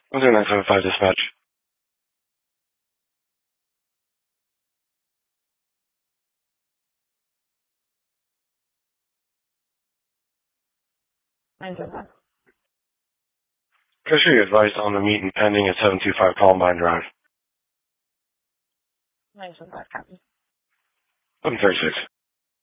975 dispatch. Fisher, you advised on the meeting pending at 725 Columbine Drive. 975 copy. 1136.